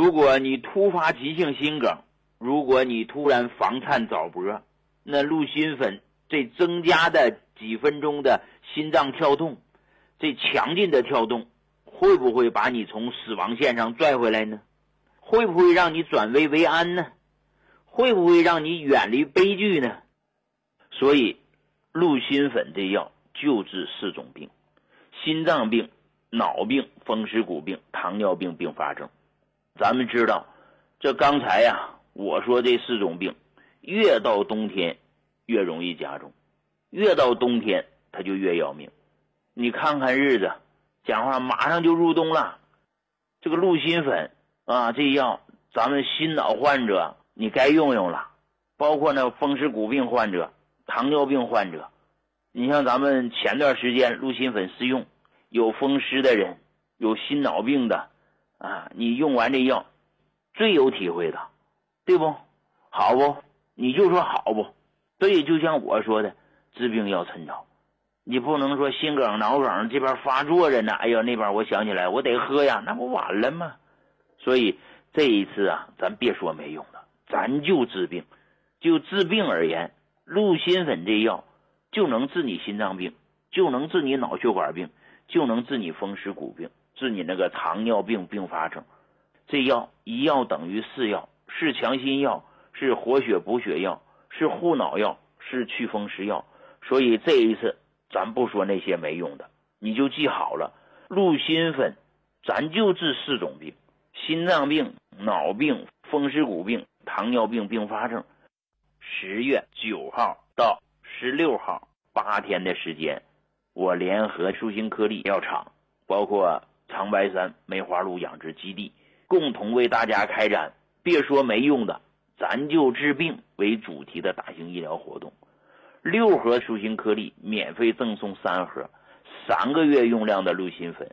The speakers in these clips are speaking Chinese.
如果你突发急性心梗，如果你突然房颤早搏，那鹿心粉这增加的几分钟的心脏跳动，这强劲的跳动，会不会把你从死亡线上拽回来呢？会不会让你转危为安呢？会不会让你远离悲剧呢？所以鹿心粉这药就治4种病：心脏病、脑病、风湿骨病、糖尿病并发症。咱们知道，这刚才我说这4种病，越到冬天越容易加重，越到冬天它就越要命。你看看日子，讲话马上就入冬了。这个鹿心粉这药咱们心脑患者你该用用了，包括那风湿骨病患者、糖尿病患者。你像咱们前段时间鹿心粉试用，有风湿的人，有心脑病的你用完这药最有体会的，对不？好不？你就说好不？所以就像我说的，治病要趁早，你不能说心梗脑梗这边发作着呢，哎呀那边我想起来我得喝呀，那不晚了吗？所以这一次咱别说没用的，咱就治病。就治病而言，鹿心粉这药就能治你心脏病，就能治你脑血管病，就能治你风湿骨病，治你那个糖尿病并发症。这药一药等于4药，是强心药，是活血补血药，是护脑药，是祛风湿药。所以这一次咱不说那些没用的，你就记好了，鹿心粉咱就治4种病：心脏病、脑病、风湿骨病、糖尿病并发症。10月9号到16号8天的时间，我联合舒心颗粒药厂，包括长白山梅花鹿养殖基地，共同为大家开展别说没用的，咱就治病为主题的大型医疗活动。6盒舒心颗粒免费赠送3盒3个月用量的鹿心粉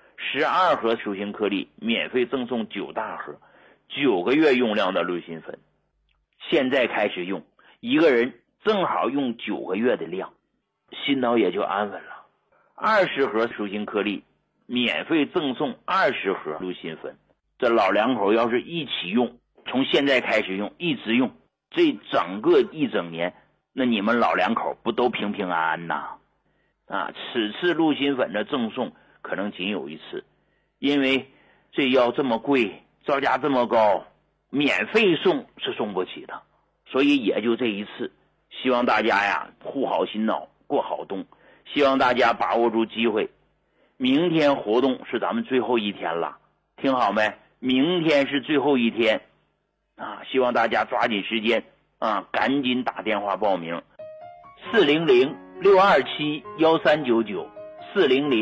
，12盒舒心颗粒免费赠送9大盒9个月用量的鹿心粉。现在开始用，一个人正好用9个月的量，心脑也就安稳了。20盒舒心颗粒免费赠送20盒鹿心粉，这老两口要是一起用，从现在开始用一直用，这整个1整年，那你们老两口不都平平安安呐？此次鹿心粉的赠送可能仅有一次，因为这药这么贵，造价这么高，免费送是送不起的，所以也就这一次。希望大家护好心脑，过好冬，希望大家把握住机会。明天活动是咱们最后一天了，听好没？明天是最后一天希望大家抓紧时间赶紧打电话报名，400-627-1399，400